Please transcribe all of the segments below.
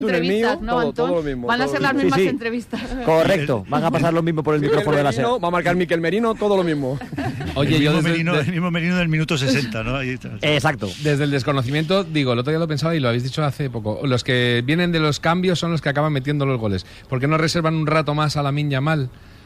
Entrevistas, ¿no, Antón? Todo lo mismo. Van a ser las mismas entrevistas. Correcto, van a pasar lo mismo por el micrófono de la SER. Va a marcar Miquel Merino, todo lo mismo. Oye, el mismo Merino del minuto 60, ¿no? Exacto. Desde el desconocimiento, digo, el otro día lo pensaba y lo habéis dicho hace poco, los que vienen de los cambios son los que acaban metiendo los goles. ¿Por qué no reservan un rato más a Lamine Yamal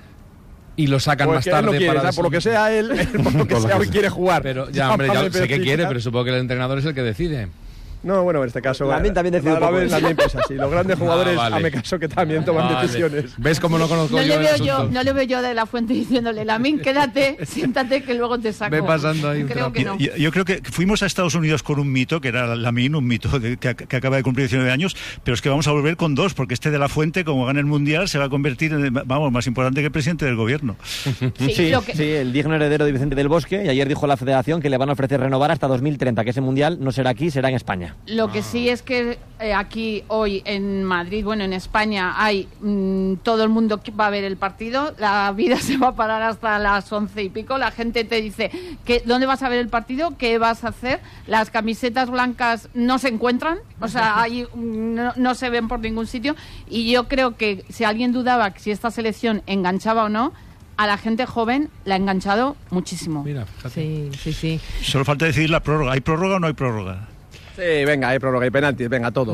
y lo sacan más tarde? Él no quiere, por lo que sea, él por lo que sea, hoy quiere jugar. Pero ya, hombre, ya sé que quiere, pero supongo que el entrenador es el que decide. No, bueno, en este caso... Lamine también decide un poco. También piensa así. Los grandes jugadores, hazme caso, que también toman decisiones. ¿Ves cómo no conozco yo el asunto? No le veo yo de la Fuente diciéndole, Lamine, quédate, siéntate, que luego te saco. Ve pasando ahí. Creo que no. Yo creo que fuimos a Estados Unidos con un mito, que era Lamine, un mito que acaba de cumplir 19 años, pero es que vamos a volver con 2, porque este de la Fuente, como gana el Mundial, se va a convertir en, más importante que el presidente del gobierno. Sí, el digno heredero de Vicente del Bosque, y ayer dijo la Federación que le van a ofrecer renovar hasta 2030, que ese Mundial no será aquí, será en España. Lo que sí es que aquí hoy en Madrid, bueno, en España hay todo el mundo que va a ver el partido, la vida se va a parar hasta las 11 y pico, la gente te dice ¿dónde vas a ver el partido? ¿Qué vas a hacer? Las camisetas blancas no se encuentran, o sea, ahí no se ven por ningún sitio, y yo creo que si alguien dudaba si esta selección enganchaba o no, a la gente joven la ha enganchado muchísimo. Mira, fíjate. Sí. Solo falta decidir la prórroga. ¿Hay prórroga o no hay prórroga? Sí, venga, hay prórroga y penaltis, venga, todo.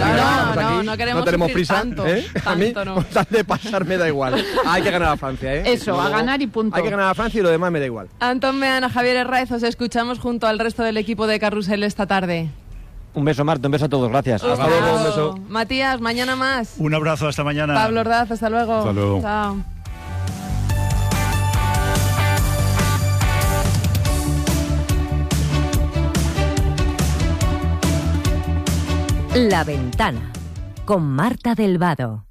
No queremos tenemos sufrir prisa, tanto, ¿eh? A mí, no. con tal de pasar me da igual. Hay que ganar a Francia, ¿eh? Eso, a ganar y punto. Hay que ganar a Francia y lo demás me da igual. Antón Meana, Javier Herráez, os escuchamos junto al resto del equipo de Carrusel esta tarde. Un beso, Marta, un beso a todos, gracias. Hasta luego, un beso. Matías, mañana más. Un abrazo, hasta mañana. Pablo Ordaz, hasta luego. Hasta luego. Chao. La Ventana, con Marta del Vado.